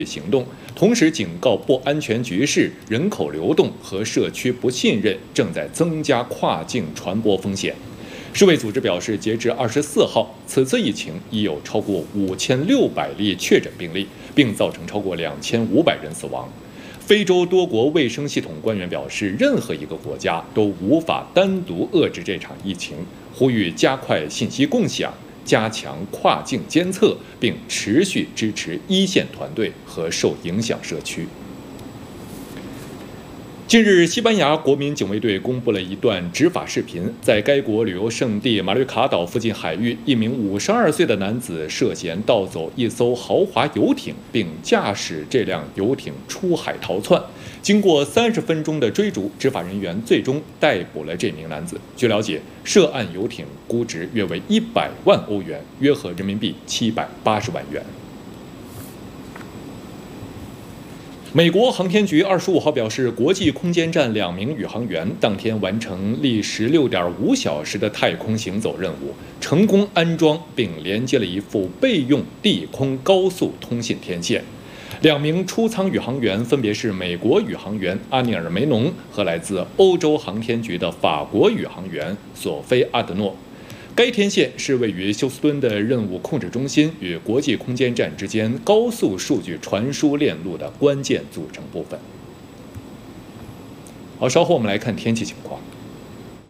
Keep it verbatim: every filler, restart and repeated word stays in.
行动，同时警告不安全局势、人口流动和社区不信任正在增加跨境传播风险。世卫组织表示，截至二十四号，此次疫情已有超过五千六百例确诊病例，并造成超过两千五百人死亡。非洲多国卫生系统官员表示，任何一个国家都无法单独遏制这场疫情，呼吁加快信息共享，加强跨境监测，并持续支持一线团队和受影响社区。近日，西班牙国民警卫队公布了一段执法视频，在该国旅游胜地马略卡岛附近海域，一名五十二岁的男子涉嫌盗走一艘豪华游艇，并驾驶这辆游艇出海逃窜。经过三十分钟的追逐，执法人员最终逮捕了这名男子。据了解，涉案游艇估值约为一百万欧元，约合人民币七百八十万元。美国航天局二十五号表示，国际空间站两名宇航员当天完成历时六点五小时的太空行走任务，成功安装并连接了一副备用地空高速通信天线。两名出舱宇航员分别是美国宇航员阿尼尔梅农和来自欧洲航天局的法国宇航员索菲阿德诺。该天线是位于休斯敦的任务控制中心与国际空间站之间高速数据传输链路的关键组成部分。好，稍后我们来看天气情况。